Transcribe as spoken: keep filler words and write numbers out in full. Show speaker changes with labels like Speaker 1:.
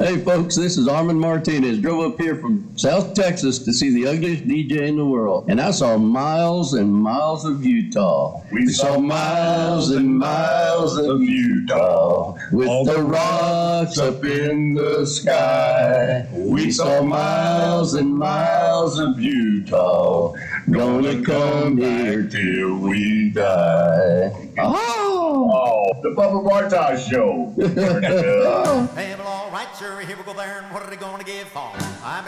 Speaker 1: Hey, folks, this is Armand Martinez. Drove up here from South Texas to see the ugliest D J in the world. And I saw miles and miles of Utah.
Speaker 2: We saw miles and miles of Utah.
Speaker 1: With
Speaker 2: all
Speaker 1: the rocks up in the sky. We saw miles and miles of Utah. Gonna come here till we die. Oh!
Speaker 2: Oh, the Bubba Bartosh Show.
Speaker 3: Well, all right, sir, here we go there, and what are they going to give for? I'm